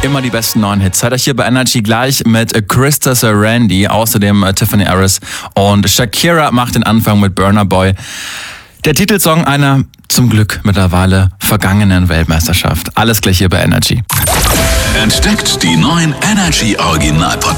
Immer die besten neuen Hits. Seid euch hier bei Energy gleich mit Krista Randy, außerdem Tiffany Harris und Shakira macht den Anfang mit Burna Boy. Der Titelsong einer zum Glück mittlerweile vergangenen Weltmeisterschaft. Alles gleich hier bei Energy. Entdeckt die neuen Energy Original